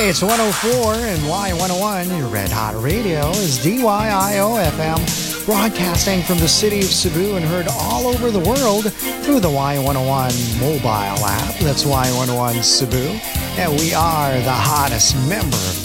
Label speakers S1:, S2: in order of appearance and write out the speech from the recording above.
S1: It's 104 and Y101. Your Red Hot Radio is DYIO-FM, broadcasting from the city of Cebu and heard all over the world through the Y101 mobile app. That's Y101 Cebu. And we are the hottest member of